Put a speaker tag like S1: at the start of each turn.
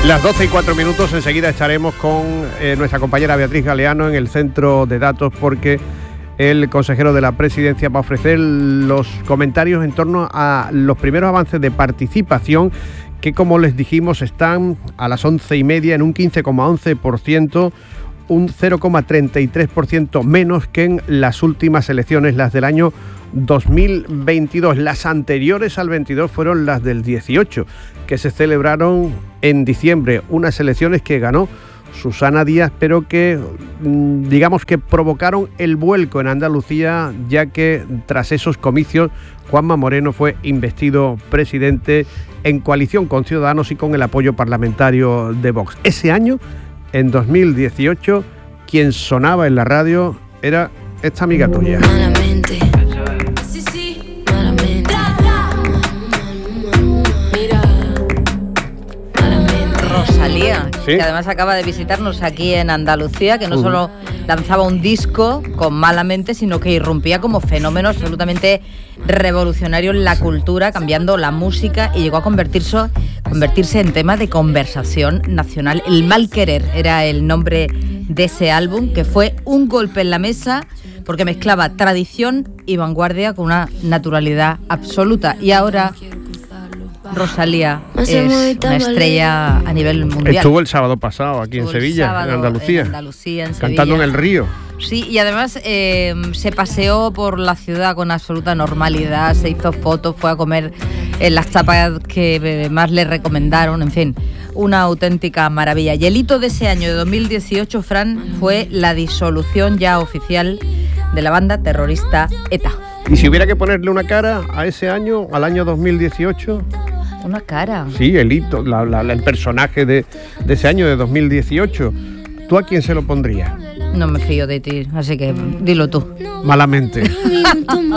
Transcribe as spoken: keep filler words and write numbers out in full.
S1: Las doce y cuatro minutos, enseguida estaremos con eh, nuestra compañera Beatriz Galeano en el centro de datos, porque el consejero de la Presidencia va a ofrecer los comentarios en torno a los primeros avances de participación que, como les dijimos, están a las once y media en un quince coma once por ciento, un cero coma treinta y tres por ciento menos que en las últimas elecciones, las del año dos mil veintidós. Las anteriores al veintidós fueron las del dieciocho, que se celebraron en diciembre, unas elecciones que ganó Susana Díaz, pero que digamos que provocaron el vuelco en Andalucía, ya que tras esos comicios Juanma Moreno fue investido presidente en coalición con Ciudadanos y con el apoyo parlamentario de Vox. Ese año, en dos mil dieciocho, quien sonaba en la radio era esta amiga tuya.
S2: Malamente.
S3: Rosalía,
S1: ¿Sí?
S3: que además acaba de visitarnos aquí en Andalucía, que no
S1: Uh-huh.
S3: solo lanzaba un disco con Malamente, sino que irrumpía como fenómeno absolutamente revolucionario en la cultura, cambiando la música, y llegó a convertirse, convertirse en tema de conversación nacional. El Mal Querer era el nombre de ese álbum, que fue un golpe en la mesa porque mezclaba tradición y vanguardia con una naturalidad absoluta. Y ahora Rosalía es una estrella a nivel mundial.
S1: Estuvo el sábado pasado aquí en
S3: Estuvo el
S1: Sevilla,
S3: sábado
S1: en Andalucía,
S3: en Andalucía, en
S1: cantando en
S3: Sevilla.
S1: el río.
S3: Sí, y además eh, se paseó por la ciudad con absoluta normalidad, se hizo fotos, fue a comer en las tapas que más le recomendaron, en fin, una auténtica maravilla. Y el hito de ese año de dos mil dieciocho, Fran, fue la disolución ya oficial de la banda terrorista ETA.
S1: Y si hubiera que ponerle una cara a ese año, al año dos mil dieciocho...
S3: Una cara.
S1: Sí, el hito, la, la, el personaje de, de ese año, de dos mil dieciocho. ¿Tú a quién se lo pondrías?
S3: No me fío de ti, así que dilo tú.
S1: Malamente.